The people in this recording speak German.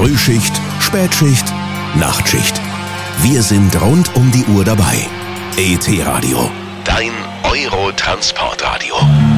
Frühschicht, Spätschicht, Nachtschicht. Wir sind rund um die Uhr dabei. ET Radio, dein Euro-Transportradio.